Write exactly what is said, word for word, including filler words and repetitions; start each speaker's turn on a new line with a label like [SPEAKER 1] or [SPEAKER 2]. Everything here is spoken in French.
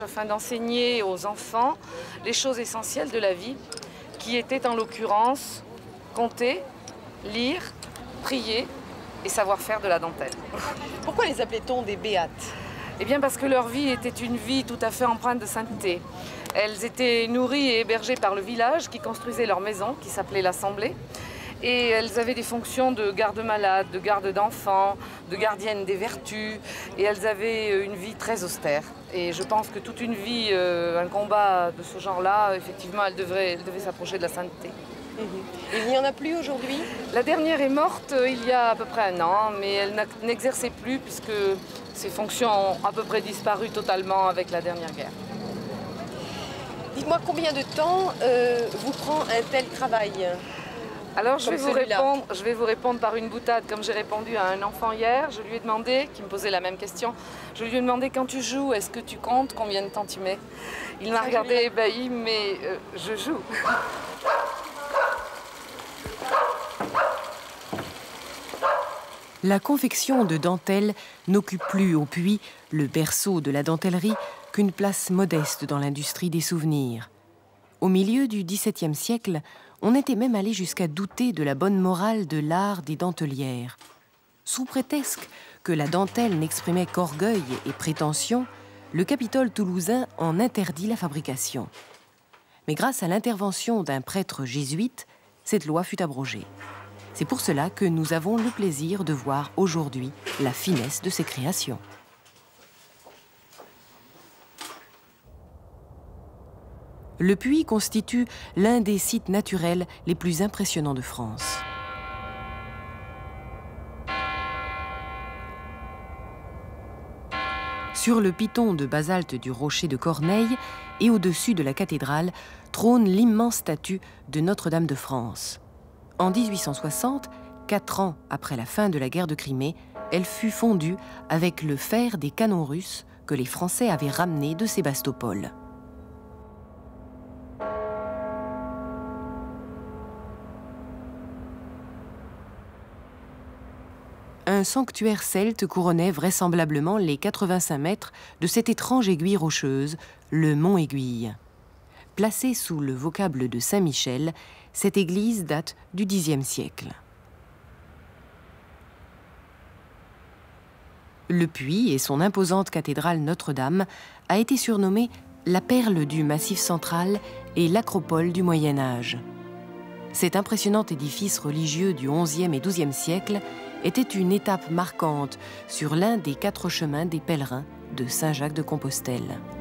[SPEAKER 1] afin d'enseigner aux enfants les choses essentielles de la vie, qui étaient en l'occurrence compter, lire, prier et savoir faire de la dentelle.
[SPEAKER 2] Pourquoi les appelait-on des béates?
[SPEAKER 1] Eh bien parce que leur vie était une vie tout à fait empreinte de sainteté. Elles étaient nourries et hébergées par le village qui construisait leur maison, qui s'appelait l'Assemblée. Et elles avaient des fonctions de garde-malades, de garde d'enfants, de gardiennes des vertus. Et elles avaient une vie très austère. Et je pense que toute une vie, euh, un combat de ce genre-là, effectivement, elle devait, elle devait s'approcher de la sainteté.
[SPEAKER 2] Mmh. Il n'y en a plus aujourd'hui?
[SPEAKER 1] La dernière est morte euh, il y a à peu près un an, mais elle n'exerçait plus puisque ses fonctions ont à peu près disparu totalement avec la dernière guerre.
[SPEAKER 2] Dites-moi, combien de temps euh, vous prend un tel travail?
[SPEAKER 1] Alors je vais, vous répondre, je vais vous répondre par une boutade, comme j'ai répondu à un enfant hier. Je lui ai demandé, qui me posait la même question, je lui ai demandé quand tu joues, est-ce que tu comptes combien de temps tu mets? Il m'a regardé ébahi, mais euh, je joue.
[SPEAKER 3] La confection de dentelles n'occupe plus au Puy, le berceau de la dentellerie, qu'une place modeste dans l'industrie des souvenirs. Au milieu du dix-septième siècle, on était même allé jusqu'à douter de la bonne morale de l'art des dentelières. Sous prétexte que la dentelle n'exprimait qu'orgueil et prétention, le Capitole toulousain en interdit la fabrication. Mais grâce à l'intervention d'un prêtre jésuite, cette loi fut abrogée. C'est pour cela que nous avons le plaisir de voir aujourd'hui la finesse de ces créations. Le Puy constitue l'un des sites naturels les plus impressionnants de France. Sur le piton de basalte du rocher de Corneille et au-dessus de la cathédrale trône l'immense statue de Notre-Dame de France. En mille huit cent soixante, quatre ans après la fin de la guerre de Crimée, elle fut fondue avec le fer des canons russes que les Français avaient ramené de Sébastopol. Un sanctuaire celte couronnait vraisemblablement les quatre-vingt-cinq mètres de cette étrange aiguille rocheuse, le Mont Aiguille. Placée sous le vocable de Saint-Michel, cette église date du dixième siècle. Le Puy et son imposante cathédrale Notre-Dame a été surnommée la perle du Massif central et l'acropole du Moyen Âge. Cet impressionnant édifice religieux du onzième et douzième siècle était une étape marquante sur l'un des quatre chemins des pèlerins de Saint-Jacques de Compostelle.